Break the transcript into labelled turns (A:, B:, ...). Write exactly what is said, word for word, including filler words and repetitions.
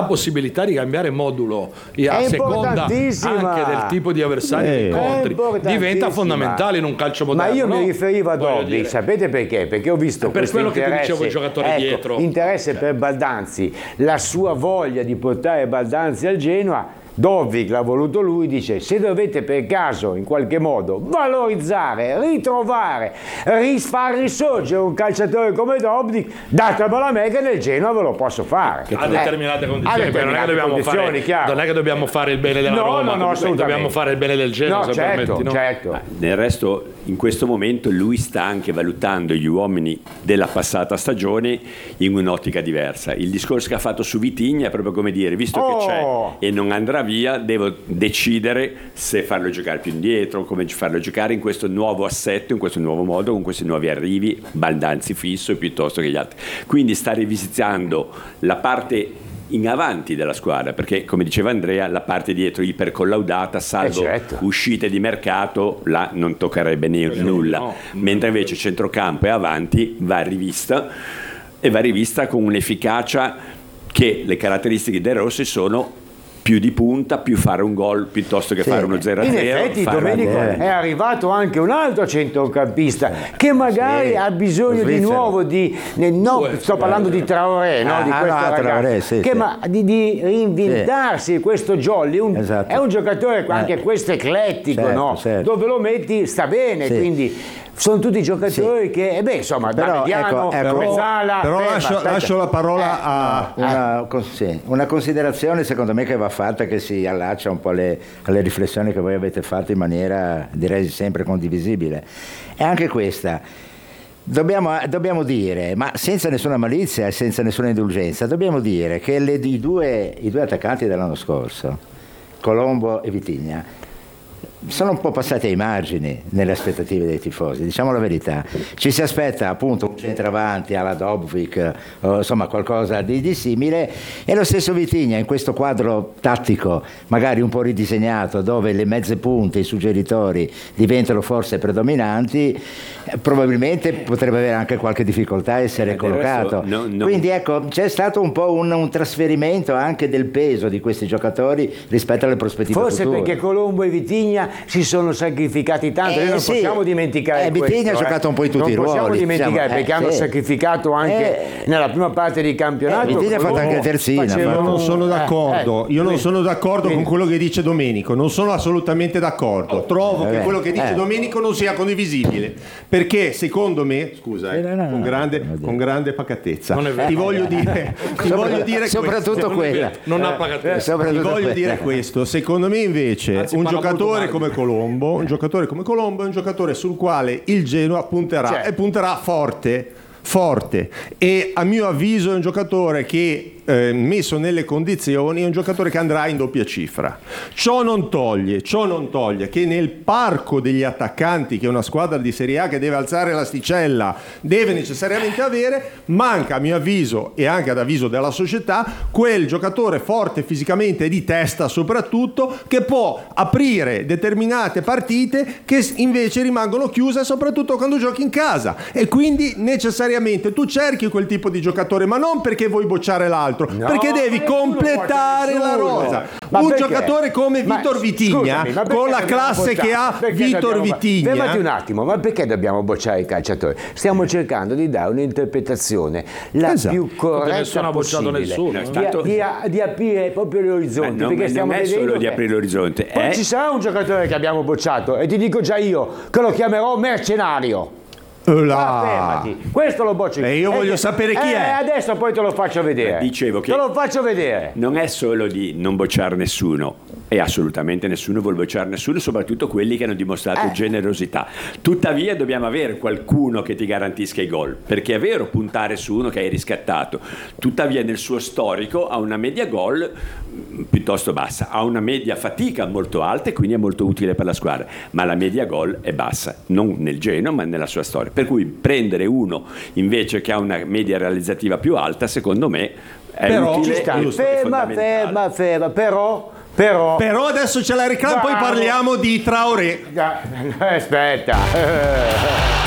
A: possibilità di cambiare modulo a seconda anche del tipo di avversario che incontri diventa fondamentale in un calcio moderno.
B: Ma io
A: no?
B: mi riferivo ad Obli, sapete perché? Perché ho visto
A: per quello che ti dicevo il giocatore
B: ecco,
A: dietro.
B: Interesse per Baldanzi, la sua voglia di portare Baldanzi al Genoa. Dovic l'ha voluto lui, dice: se dovete per caso in qualche modo valorizzare, ritrovare, far risorgere un calciatore come Dovic, datemelo a me che nel Genoa ve lo posso fare
A: a eh, determinate condizioni,
B: a determinate
A: non, è
B: condizioni
A: fare, non è che dobbiamo fare il bene della
B: no,
A: Roma,
B: no, no,
A: dobbiamo fare il bene del Genoa,
B: no,
A: se
B: certo,
A: permetti, no?
B: certo.
C: Ma nel resto in questo momento lui sta anche valutando gli uomini della passata stagione in un'ottica diversa. Il discorso che ha fatto su Vitigna è proprio come dire, visto
B: oh.
C: che c'è e non andrà via, devo decidere se farlo giocare più indietro, come farlo giocare in questo nuovo assetto, in questo nuovo modo, con questi nuovi arrivi, Baldanzi fisso piuttosto che gli altri. Quindi sta rivisitando la parte in avanti della squadra, perché come diceva Andrea la parte dietro ipercollaudata, salvo
B: eh certo.
C: uscite di mercato, là non toccherebbe ne- nulla, no. Mentre invece centrocampo e avanti va rivista e va rivista con un'efficacia che le caratteristiche dei Rossi sono più di punta, più fare un gol piuttosto che sì. fare uno zero a zero.
B: In effetti Domenico è arrivato anche un altro centrocampista che magari sì. ha bisogno di nuovo di no, sto parlando di Traoré, no,
D: ah,
B: di questo
D: ah,
B: ragazzo
D: Traoré, sì,
B: che
D: sì.
B: ma di, di reinventarsi sì. questo Jolly un,
D: esatto.
B: è un giocatore anche eh. questo eclettico,
D: certo,
B: no?
D: certo.
B: Dove lo metti sta bene, sì. quindi sono tutti giocatori sì. che, eh beh, insomma,
D: però,
B: Mediano,
D: ecco, ecco,
B: Mezzala,
E: però
B: Beh,
E: lascio, lascio la parola
B: eh,
E: a
D: una, eh. sì, una considerazione secondo me che va fatta, che si allaccia un po' alle, alle riflessioni che voi avete fatto in maniera direi sempre condivisibile. È anche questa. Dobbiamo, dobbiamo dire, ma senza nessuna malizia e senza nessuna indulgenza, dobbiamo dire che le, i, due, i due attaccanti dell'anno scorso, Colombo e Vitigna, sono un po' passati ai margini nelle aspettative dei tifosi, diciamo la verità. Ci si aspetta appunto un centravanti alla Dovic, o insomma qualcosa di, di simile, e lo stesso Vitigna in questo quadro tattico magari un po' ridisegnato, dove le mezze punte, i suggeritori diventano forse predominanti, probabilmente potrebbe avere anche qualche difficoltà a essere collocato. No, no. Quindi ecco, c'è stato un po' un, un trasferimento anche del peso di questi giocatori rispetto alle prospettive
B: forse
D: future.
B: Perché Colombo e Vitigna si sono sacrificati tanto, eh, noi non sì. possiamo dimenticare
D: eh,
B: questo.
D: Vitigna ha giocato un po' in tutti i ruoli.
B: Non possiamo dimenticare
D: diciamo,
B: perché
D: eh,
B: hanno
D: sì.
B: sacrificato anche eh, nella prima parte di campionato.
D: Eh, Vitigna ha fatto anche terzina.
E: Io non sono d'accordo, eh, eh, io non sono d'accordo con quello che dice Domenico, non sono assolutamente d'accordo. Trovo eh, che quello che dice eh. Domenico non sia condivisibile, perché secondo me, scusa, eh, no, no, con, grande, no, con grande pacatezza, ti voglio dire, ti voglio dire
D: soprattutto quella.
A: Non ha pacatezza.
E: Ti voglio dire questo, secondo me invece Anzi, un giocatore come Colombo, un giocatore come Colombo è un giocatore sul quale il Genoa punterà certo. e punterà forte, forte e a mio avviso è un giocatore che eh, messo nelle condizioni è un giocatore che andrà in doppia cifra. Ciò non toglie, ciò non toglie che nel parco degli attaccanti che una squadra di Serie A che deve alzare l'asticella deve necessariamente avere, manca a mio avviso e anche ad avviso della società quel giocatore forte fisicamente e di testa soprattutto che può aprire determinate partite che invece rimangono chiuse soprattutto quando giochi in casa, e quindi necessariamente tu cerchi quel tipo di giocatore, ma non perché vuoi bocciare l'altro, no, perché devi completare la rosa. Ma un perché? giocatore come Vitor Vitigna, scusami, con la classe che ha Vitor Vitigna.
B: Fermati un attimo, ma perché dobbiamo bocciare i calciatori? Stiamo cercando di dare un'interpretazione la
E: esatto.
B: più corretta possibile, nessuno, di,
C: tanto...
B: di, di aprire proprio gli orizzonti.
C: Non,
B: perché stiamo
C: non è
B: vedendo
C: solo di
B: che...
C: aprire l'orizzonte.
B: Poi
C: è...
B: ci sarà un giocatore che abbiamo bocciato, e ti dico già io che lo chiamerò mercenario.
E: Là.
B: Questo lo boccio.
E: E io voglio eh, sapere chi
B: eh,
E: è.
B: Adesso poi te lo faccio vedere.
C: Dicevo che
B: te lo faccio vedere.
C: Non è solo di non bocciare nessuno, e assolutamente nessuno vuole bocciare nessuno, soprattutto quelli che hanno dimostrato
B: eh.
C: generosità. Tuttavia dobbiamo avere qualcuno che ti garantisca i gol, perché è vero puntare su uno che hai riscattato, tuttavia nel suo storico ha una media gol piuttosto bassa, ha una media fatica molto alta e quindi è molto utile per la squadra, ma la media gol è bassa, non nel Genoa ma nella sua storia, per cui prendere uno invece che ha una media realizzativa più alta secondo me è
E: però,
C: utile,
B: giusto, ferma, ferma, ferma, però Però,
E: però adesso ce la reclamo, poi parliamo di Traoré.
B: Aspetta.